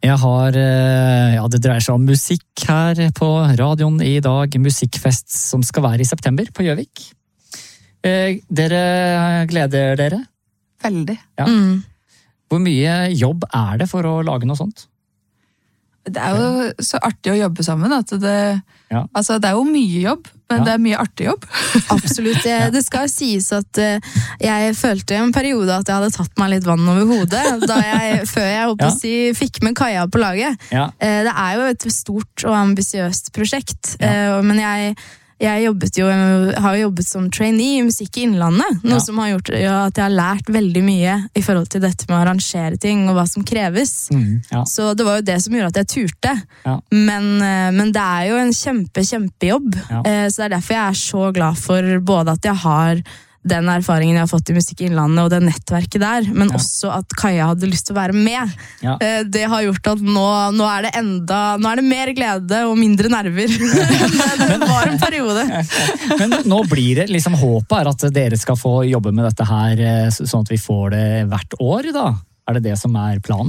Jeg har, det dreier seg om musikk her på radioen i dag. Musikkfest som skal være i september på Gjøvik. Dere gleder dere? Veldig. Ja. Hvor mye jobb er det for å lage noe sånt? Det er jo så artig å jobbe sammen at altså det er jo mye jobb, men det er mye artig jobb. Absolutt. Det skal sies at jeg følte i en periode at jeg hadde tatt meg litt vann over hodet før jeg fikk med Kaja på laget. Det er jo et stort og ambisiøst prosjekt, men jeg har jobbet som trainee i Musikk i Innlandet, noe som har gjort at jeg har lært veldig mye i forhold til dette med å arrangere ting og hva som kreves. Så det var jo det som gjorde at jeg turte. Men det er jo en kjempejobb. Så det er derfor jeg er så glad for både at jeg har den erfaringen jeg har fått i Musikk i Innlandet og det nettverket der, men også at Kaja hadde lyst til å være med. Det har gjort at nå er det mer glede og mindre nerver. Det var en periode. Men nå blir det liksom håpet er at dere skal få jobbe med dette her, sånn at vi får det hvert år da. Er det det som er planen?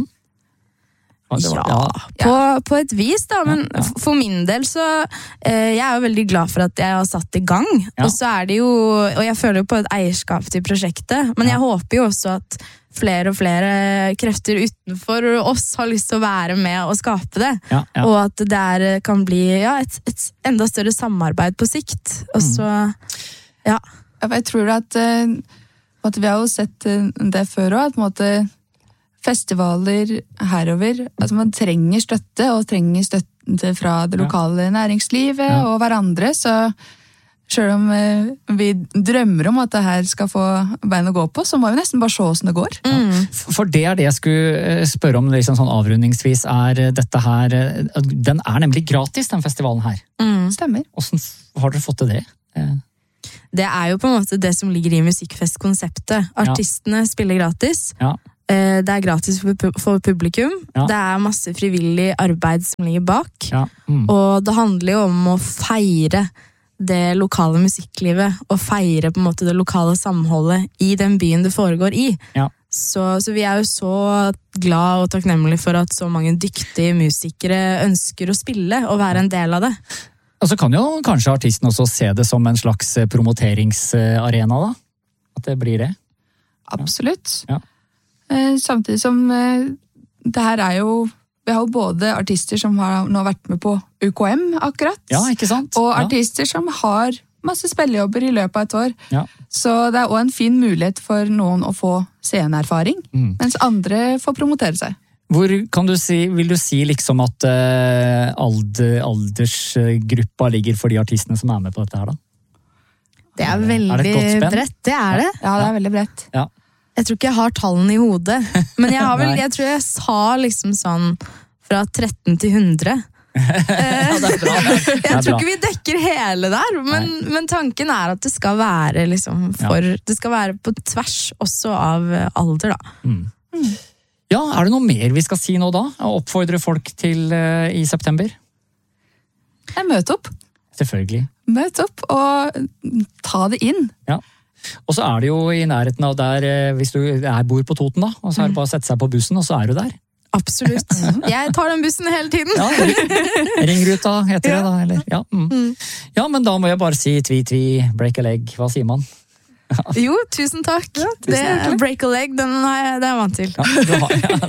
På et vis da, men for min del så jeg er jo veldig glad for at jeg har satt i gang, og så er det jo, og jeg føler jo på et eierskap til prosjektet, men jeg håper jo også at flere og flere krefter utenfor oss har lyst til å være med og skape det, og at det kan bli et enda større samarbeid på sikt, og så jeg tror at vi har jo sett det før også, at på en måte festivaler herover, altså man trenger støtte, og trenger støtte fra det lokale næringslivet og hverandre, så selv om vi drømmer om at det her skal få bein å gå på, så må vi nesten bare se hvordan det går. For det er det jeg skulle spørre om liksom sånn avrundingsvis, er dette her, den er nemlig gratis, den festivalen her. Stemmer. Hvordan har dere fått til det? Det er jo på en måte det som ligger i musikkfestkonseptet. Artistene spiller gratis. Det er gratis for publikum. Det er masse frivillig arbeid som ligger bak. Og det handler jo om å feire det lokale musikklivet, og feire på en måte det lokale samholdet i den byen det foregår i. Så vi er jo så glad og takknemlige for at så mange dyktige musikere ønsker å spille og være en del av det. Og så kan jo kanskje artisten også se det som en slags promoteringsarena da? At det blir det? Absolutt. Samtidig som det her er jo, vi har jo både artister som har nå vært med på UKM akkurat, ikke sant? Og artister som har masse spillejobber i løpet av et år. Så det er også en fin mulighet for noen å få sceneerfaring, mens andre får promotere seg. Hvor vil du si liksom at aldersgruppa ligger for de artistene som er med på dette her da? Det er veldig bredt, det er det. Ja, det er veldig bredt. Jeg tror ikke jeg har tallene i hodet, men jeg tror jeg sa liksom sånn fra 13 til 100. Det er bra. Jeg tror ikke vi dekker hele der, men tanken er at det skal være liksom det skal være på tvers også av alder da. Ja, er det noe mer vi skal si nå da? Og oppfordre folk til i september? Møte opp. Selvfølgelig. Møte opp og ta det inn. Og så er det jo i nærheten av der, hvis du bor på Toten da, og så er det bare å sette seg på bussen, og så er du der. Absolutt. Jeg tar den bussen hele tiden. Ringruta heter det da, eller? Ja, men da må jeg bare si tvi, break a leg. Hva sier man? Jo, tusen takk. Break a leg, den er jeg vant til.